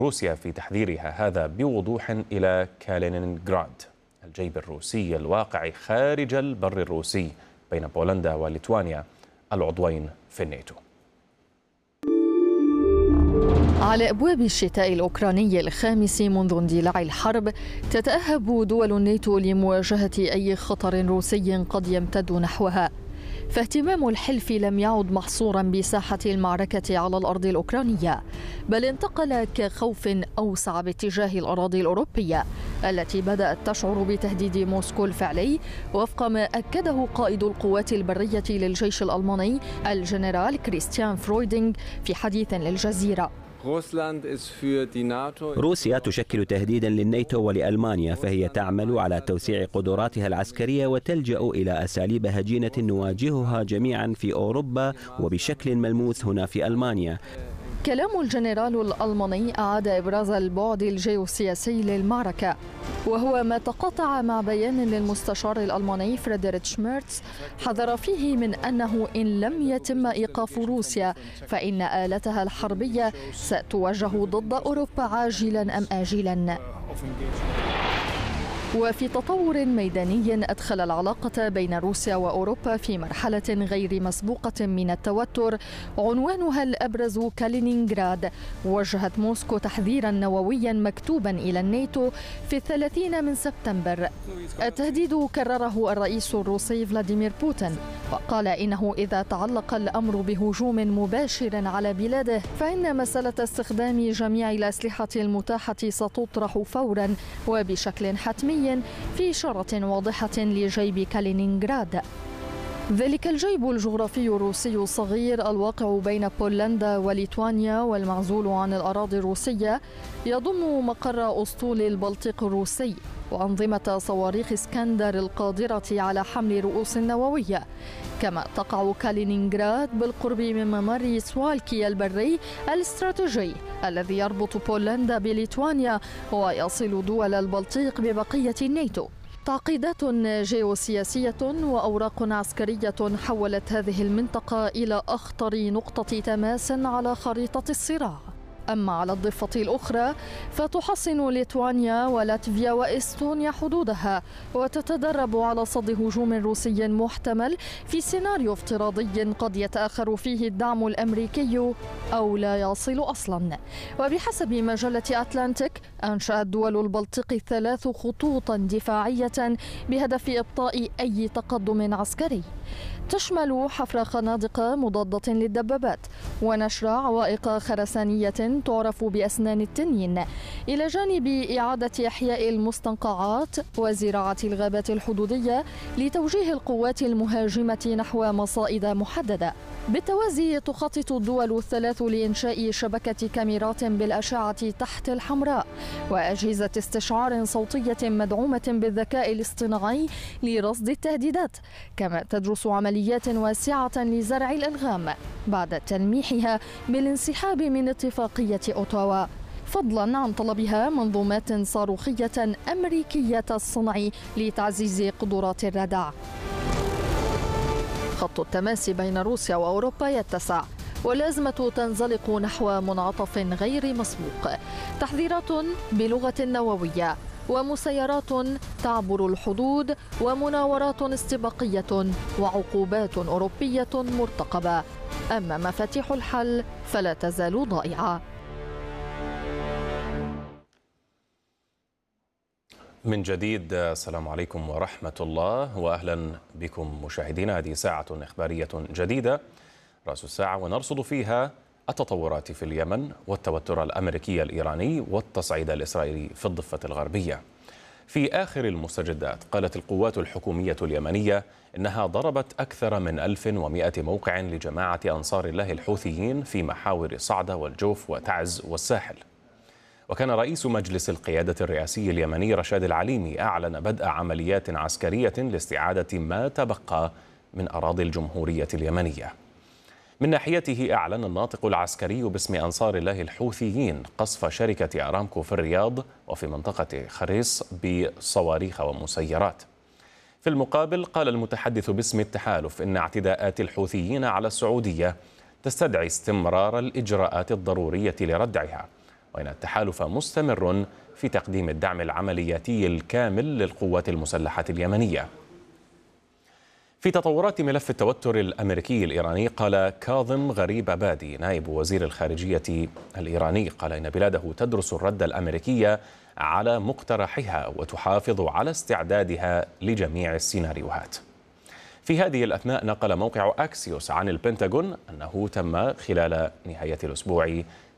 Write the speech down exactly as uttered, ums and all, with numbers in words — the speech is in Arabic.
روسيا في تحذيرها هذا بوضوح إلى كالينينغراد الجيب الروسي الواقع خارج البر الروسي بين بولندا وليتوانيا العضوين في الناتو. على أبواب الشتاء الأوكراني الخامس منذ اندلاع الحرب، تتأهب دول الناتو لمواجهة أي خطر روسي قد يمتد نحوها. فاهتمام الحلف لم يعد محصورا بساحة المعركة على الأرض الأوكرانية، بل انتقل كخوف أوسع باتجاه الأراضي الأوروبية التي بدأت تشعر بتهديد موسكو الفعلي، وفق ما أكده قائد القوات البرية للجيش الألماني الجنرال كريستيان فرويدينغ في حديث للجزيرة. روسيا تشكل تهديدا للناتو ولألمانيا، فهي تعمل على توسيع قدراتها العسكرية وتلجأ إلى أساليب هجينة نواجهها جميعا في أوروبا وبشكل ملموس هنا في ألمانيا. كلام الجنرال الألماني أعاد إبراز البعد الجيوسياسي للمعركة، وهو ما تقاطع مع بيان للمستشار الألماني فريدريتش ميرتز حذر فيه من أنه إن لم يتم إيقاف روسيا فإن آلتها الحربية ستوجه ضد أوروبا عاجلا أم آجلا. وفي تطور ميداني أدخل العلاقة بين روسيا وأوروبا في مرحلة غير مسبوقة من التوتر، عنوانها الأبرز كالينينغراد وجهت موسكو تحذيرا نوويا مكتوبا إلى الناتو في الثلاثين من سبتمبر. التهديد كرره الرئيس الروسي فلاديمير بوتين، وقال إنه إذا تعلق الأمر بهجوم مباشر على بلاده فإن مسألة استخدام جميع الأسلحة المتاحة ستطرح فورا وبشكل حتمي في إشارة واضحة لجيب كالينينغراد. ذلك الجيب الجغرافي الروسي الصغير الواقع بين بولندا وليتوانيا والمعزول عن الأراضي الروسية يضم مقر أسطول البلطيق الروسي وأنظمة صواريخ اسكندر القادرة على حمل رؤوس نووية. كما تقع كالينينغراد بالقرب من ممر سوالكي البري الاستراتيجي الذي يربط بولندا بليتوانيا ويصل دول البلطيق ببقية الناتو. تعقيدات جيوسياسية وأوراق عسكرية حولت هذه المنطقة إلى أخطر نقطة تماس على خريطة الصراع. أما على الضفة الأخرى فتحصن ليتوانيا ولاتفيا وإستونيا حدودها وتتدرب على صد هجوم روسي محتمل في سيناريو افتراضي قد يتأخر فيه الدعم الأمريكي أو لا يصل أصلا. وبحسب مجلة أتلانتيك أنشأت دول البلطيق ثلاث خطوطا دفاعية بهدف إبطاء أي تقدم عسكري، تشمل حفر خنادق مضادة للدبابات ونشر عوائق خرسانية تعرف بأسنان التنين، إلى جانب إعادة إحياء المستنقعات وزراعة الغابات الحدودية لتوجيه القوات المهاجمة نحو مصائد محددة. بالتوازي تخطط الدول الثلاث لإنشاء شبكة كاميرات بالأشعة تحت الحمراء وأجهزة استشعار صوتية مدعومة بالذكاء الاصطناعي لرصد التهديدات، كما تدرس عمليات واسعة لزرع الألغام بعد تلميحها بالانسحاب من اتفاقية أوتاوا، فضلا عن طلبها منظومات صاروخية أمريكية الصنع لتعزيز قدرات الردع. خط التماس بين روسيا وأوروبا يتسع والأزمة تنزلق نحو منعطف غير مسبوق، تحذيرات بلغة نووية ومسيرات تعبر الحدود ومناورات استباقية وعقوبات أوروبية مرتقبة. أما مفاتيح الحل فلا تزال ضائعة. من جديد السلام عليكم ورحمة الله وأهلا بكم مشاهدينا. هذه ساعة إخبارية جديدة رأس الساعة ونرصد فيها التطورات في اليمن والتوتر الأمريكي الإيراني والتصعيد الإسرائيلي في الضفة الغربية. في آخر المستجدات قالت القوات الحكومية اليمنية إنها ضربت أكثر من ألف ومئة موقع لجماعة أنصار الله الحوثيين في محاور صعدة والجوف وتعز والساحل. وكان رئيس مجلس القيادة الرئاسي اليمني رشاد العليمي أعلن بدء عمليات عسكرية لاستعادة ما تبقى من أراضي الجمهورية اليمنية. من ناحيته أعلن الناطق العسكري باسم أنصار الله الحوثيين قصف شركة أرامكو في الرياض وفي منطقة خريص بصواريخ ومسيرات. في المقابل قال المتحدث باسم التحالف إن اعتداءات الحوثيين على السعودية تستدعي استمرار الإجراءات الضرورية لردعها، وإن التحالف مستمر في تقديم الدعم العملياتي الكامل للقوات المسلحة اليمنية. في تطورات ملف التوتر الأمريكي الإيراني، قال كاظم غريب أبادي نائب وزير الخارجية الإيراني قال إن بلاده تدرس الرد الأمريكي على مقترحها وتحافظ على استعدادها لجميع السيناريوهات. في هذه الأثناء نقل موقع أكسيوس عن البنتاغون أنه تم خلال نهاية الأسبوع